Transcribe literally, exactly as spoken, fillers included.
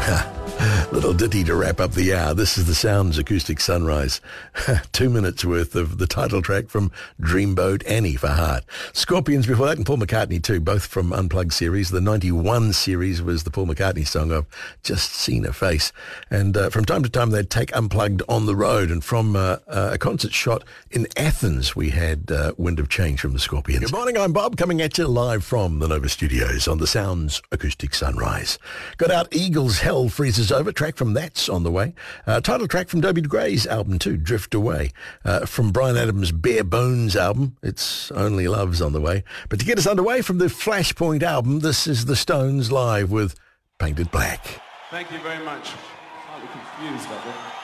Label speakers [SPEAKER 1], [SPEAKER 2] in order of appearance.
[SPEAKER 1] Little ditty to wrap up the hour. This is the Sounds Acoustic Sunrise. Two minutes worth of the title track from Dreamboat Annie for Heart. Scorpions before that, and Paul McCartney too, both from Unplugged series. The ninety-one series was the Paul McCartney song, I've Just Seen a Face. And uh, from time to time they'd take Unplugged on the road. And from uh, uh, a concert shot in Athens, we had uh, Wind of Change from the Scorpions. Good morning, I'm Bob, coming at you live from the Nova Studios on the Sounds Acoustic Sunrise. Got out Eagles Hell Freezes Over, track from That's on the way. Uh, title track from Dobie Gray's album too, Drift Away. Uh, from Bryan Adams' Bare Bones album, It's Only Love's on the way. But to get us underway from the Flashpoint album, this is the Stones live with Painted Black.
[SPEAKER 2] Thank you very much. Slightly confused, I think.